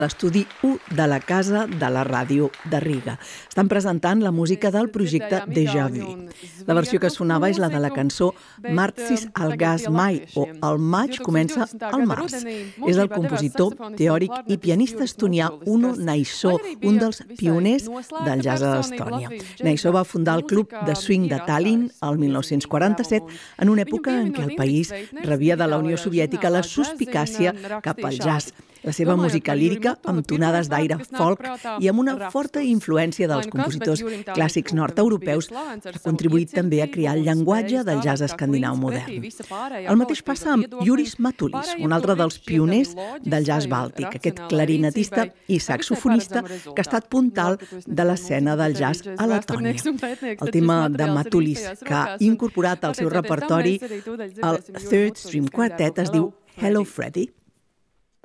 l'estudi 1 de la Casa de la Ràdio de Riga. Estan presentant la música del projecte Déjà Vu. La versió que sonava és la de la cançó Marcis al gas mai, o El maig comença al març. És el compositor, teòric i pianista estonià Uno Naisoo, un dels pioners del jazz a Estònia. Naisoo va fundar el Club de Swing de Tallinn el 1947, en una època en què el país rebia de la Unió Soviètica la suspicàcia cap al jazz. La seva música lírica, amb tonades d'aire folk i amb una forta influència dels compositors clàssics nord-europeus, ha contribuït també a crear el llenguatge del jazz escandinau modern. El mateix passa amb Juris Matulis, un altre dels pioners del jazz bàltic, aquest clarinetista i saxofonista que ha estat puntal de l'escena del jazz a Letònia. El tema de Matulis, que ha incorporat al seu repertori el Third String Quartet, es diu Hello Freddy.